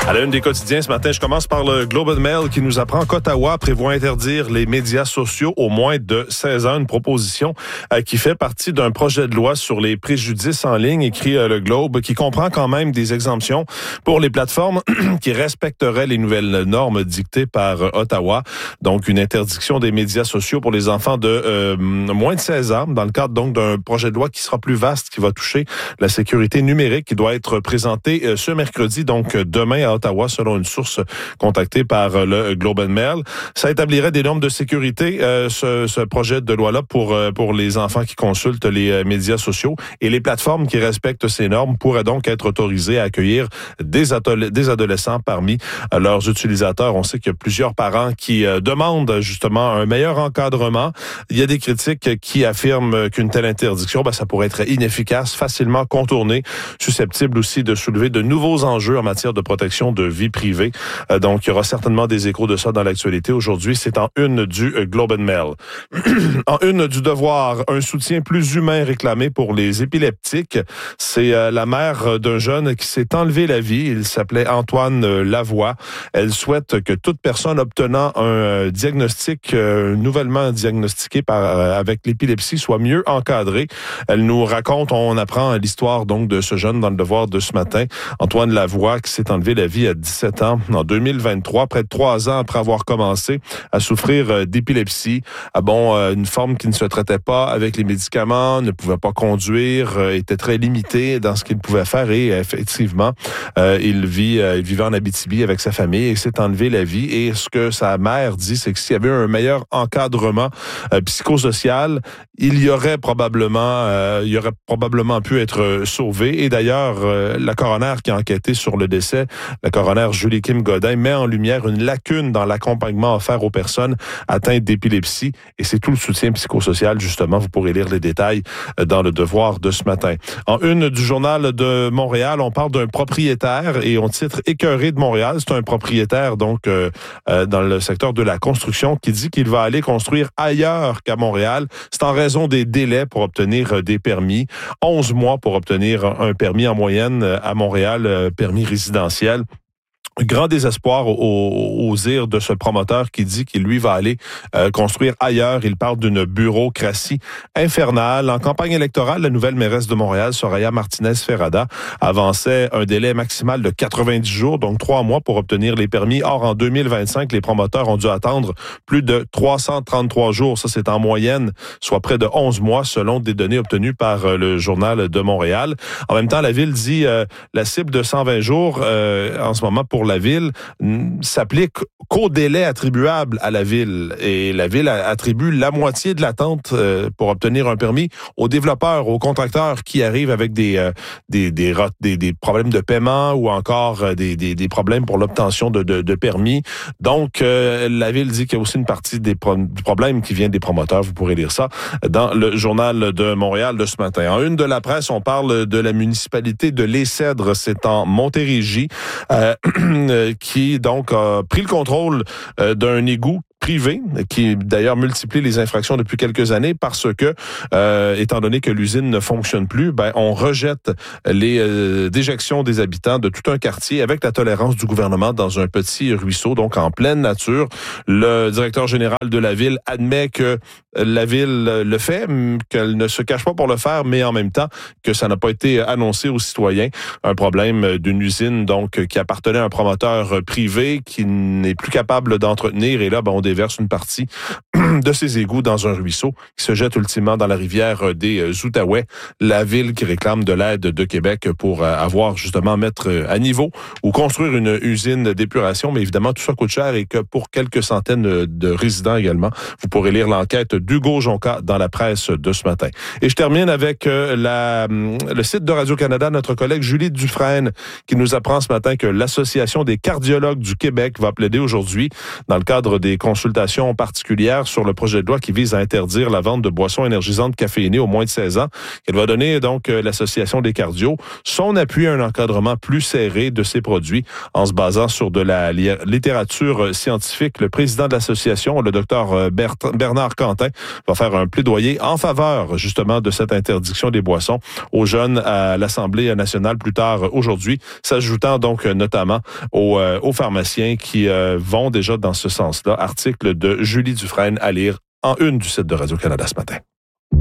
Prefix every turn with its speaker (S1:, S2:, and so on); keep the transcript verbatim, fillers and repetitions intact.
S1: À la une des quotidiens ce matin, je commence par le Globe and Mail qui nous apprend qu'Ottawa prévoit interdire les médias sociaux aux moins de seize ans. Une proposition euh, qui fait partie d'un projet de loi sur les préjudices en ligne, écrit euh, le Globe, qui comprend quand même des exemptions pour les plateformes qui respecteraient les nouvelles normes dictées par euh, Ottawa. Donc, une interdiction des médias sociaux pour les enfants de euh, moins de seize ans, dans le cadre donc d'un projet de loi qui sera plus vaste, qui va toucher la sécurité numérique, qui doit être présenté euh, ce mercredi, donc demain à Ottawa, selon une source contactée par le Globe and Mail. Ça établirait des normes de sécurité, euh, ce, ce projet de loi-là, pour, euh, pour les enfants qui consultent les euh, médias sociaux. Et les plateformes qui respectent ces normes pourraient donc être autorisées à accueillir des, atol- des adolescents parmi euh, leurs utilisateurs. On sait qu'il y a plusieurs parents qui euh, demandent justement un meilleur encadrement. Il y a des critiques qui affirment qu'une telle interdiction, ben, ça pourrait être inefficace, facilement contournée, susceptible aussi de soulever de nouveaux enjeux en matière de protection de vie privée. Euh, donc, il y aura certainement des échos de ça dans l'actualité. Aujourd'hui, c'est en une du euh, Globe and Mail. En une du Devoir, un soutien plus humain réclamé pour les épileptiques. C'est euh, la mère d'un jeune qui s'est enlevé la vie. Il s'appelait Antoine euh, Lavoie. Elle souhaite que toute personne obtenant un euh, diagnostic euh, nouvellement diagnostiqué par, euh, avec l'épilepsie soit mieux encadrée. Elle nous raconte, on apprend l'histoire donc de ce jeune dans le Devoir de ce matin, Antoine Lavoie, qui s'est enlevé la vie à dix-sept ans en deux mille vingt-trois, près de trois ans après avoir commencé à souffrir d'épilepsie. Ah bon, une forme qui ne se traitait pas avec les médicaments, ne pouvait pas conduire, était très limité dans ce qu'il pouvait faire et effectivement, euh, il vit, euh, il vivait en Abitibi avec sa famille et s'est enlevé la vie. Et ce que sa mère dit, c'est que s'il y avait un meilleur encadrement euh, psychosocial, il y aurait probablement, euh, il y aurait probablement pu être sauvé. Et d'ailleurs, euh, la coroner qui a enquêté sur le décès, la coroner Julie Kim Godin, met en lumière une lacune dans l'accompagnement offert aux personnes atteintes d'épilepsie. Et c'est tout le soutien psychosocial, justement. Vous pourrez lire les détails dans le Devoir de ce matin. En une du Journal de Montréal, on parle d'un propriétaire et on titre « Écœuré de Montréal ». C'est un propriétaire, donc, euh, euh, dans le secteur de la construction, qui dit qu'il va aller construire ailleurs qu'à Montréal. C'est en raison des délais pour obtenir des permis. onze mois pour obtenir un permis en moyenne à Montréal, permis résidentiel. Grand désespoir au, au dire de ce promoteur qui dit qu'il lui va aller euh, construire ailleurs. Il parle d'une bureaucratie infernale. En campagne électorale, la nouvelle mairesse de Montréal, Soraya Martinez-Ferrada, avançait un délai maximal de quatre-vingt-dix jours, donc trois mois pour obtenir les permis. Or, en deux mille vingt-cinq, les promoteurs ont dû attendre plus de trois cent trente-trois jours. Ça, c'est en moyenne, soit près de onze mois, selon des données obtenues par euh, le Journal de Montréal. En même temps, la Ville dit euh, la cible de cent vingt jours euh, en ce moment pour la Ville s'applique qu'au délai attribuable à la Ville. Et la Ville attribue la moitié de l'attente euh, pour obtenir un permis aux développeurs, aux contracteurs qui arrivent avec des, euh, des, des, des, des problèmes de paiement ou encore euh, des, des, des problèmes pour l'obtention de, de, de permis. Donc, euh, la Ville dit qu'il y a aussi une partie des pro- du problème qui vient des promoteurs. Vous pourrez lire ça dans le Journal de Montréal de ce matin. En une de la presse, on parle de la municipalité de Les-Cèdres. C'est en Montérégie. Euh, qui donc a pris le contrôle euh, d'un égout privé, qui d'ailleurs multiplie les infractions depuis quelques années parce que, euh, étant donné que l'usine ne fonctionne plus, ben on rejette les euh, déjections des habitants de tout un quartier avec la tolérance du gouvernement dans un petit ruisseau, donc en pleine nature. Le directeur général de la ville admet que la ville le fait, qu'elle ne se cache pas pour le faire, mais en même temps que ça n'a pas été annoncé aux citoyens. Un problème d'une usine donc qui appartenait à un promoteur privé qui n'est plus capable d'entretenir et là, ben, on déverse une partie de ses égouts dans un ruisseau qui se jette ultimement dans la rivière des Outaouais. La ville qui réclame de l'aide de Québec pour avoir justement mettre à niveau ou construire une usine d'épuration. Mais évidemment, tout ça coûte cher et que pour quelques centaines de résidents également, vous pourrez lire l'enquête d'Hugo Jonca dans la presse de ce matin. Et je termine avec la, le site de Radio-Canada, notre collègue Julie Dufresne, qui nous apprend ce matin que l'Association des cardiologues du Québec va plaider aujourd'hui, dans le cadre des consultations particulières, sur sur le projet de loi qui vise à interdire la vente de boissons énergisantes caféinées aux moins de seize ans. Elle va donner donc euh, l'Association des cardios son appui à un encadrement plus serré de ces produits en se basant sur de la li- littérature scientifique. Le président de l'association, le docteur Bert- Bernard Quentin, va faire un plaidoyer en faveur justement de cette interdiction des boissons aux jeunes à l'Assemblée nationale plus tard aujourd'hui, s'ajoutant donc notamment aux, euh, aux pharmaciens qui euh, vont déjà dans ce sens-là. Article de Julie Dufresne à lire en une du site de Radio-Canada ce matin.